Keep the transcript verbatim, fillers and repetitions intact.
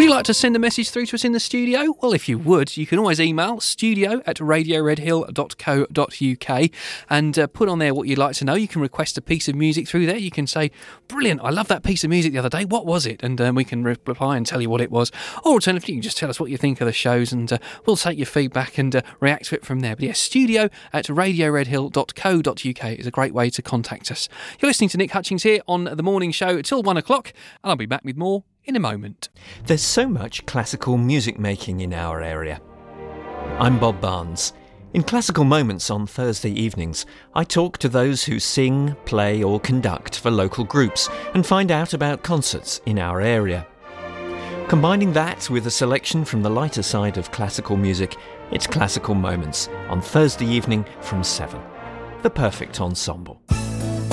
you like to send a message through to us in the studio? Well, if you would, you can always email studio at radio red hill dot co dot uk and uh, put on there what you'd like to know. You can request a piece of music through there. You can say, brilliant, I love that piece of music the other day. What was it? And um, we can reply and tell you what it was. Or alternatively, you can just tell us what you think of the shows and uh, we'll take your feedback and uh, react to it from there. But yeah, studio at radio red hill dot co dot uk is a great way to contact us. You're listening to Nick Hutchings here on The Morning Show till one o'clock, and I'll be back with more in a moment. There's so much classical music making in our area. I'm Bob Barnes. In Classical Moments on Thursday evenings, I talk to those who sing, play or conduct for local groups and find out about concerts in our area. Combining that with a selection from the lighter side of classical music, it's Classical Moments on Thursday evening from seven. The perfect ensemble.